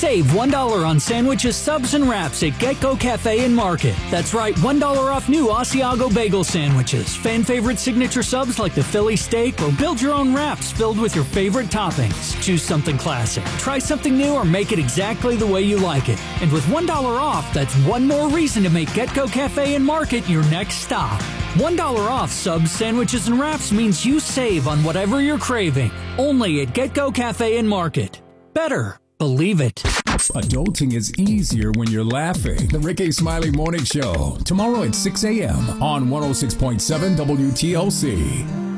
Save $1 on sandwiches, subs, and wraps at GetGo Cafe and Market. That's right, $1 off new Asiago bagel sandwiches, fan favorite signature subs like the Philly steak, or build your own wraps filled with your favorite toppings. Choose something classic, try something new, or make it exactly the way you like it. And with $1 off, that's one more reason to make GetGo Cafe and Market your next stop. $1 off subs, sandwiches, and wraps means you save on whatever you're craving. Only at GetGo Cafe and Market. Better believe it. Adulting is easier when you're laughing. The Ricky Smiley Morning Show. Tomorrow at 6 a.m. on 106.7 WTLC.